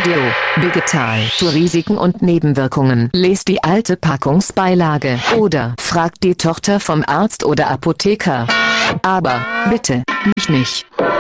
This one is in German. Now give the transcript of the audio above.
Video, Vegetal, für Risiken und Nebenwirkungen. Lest die alte Packungsbeilage oder fragt die Tochter vom Arzt oder Apotheker. Aber, bitte, mich nicht.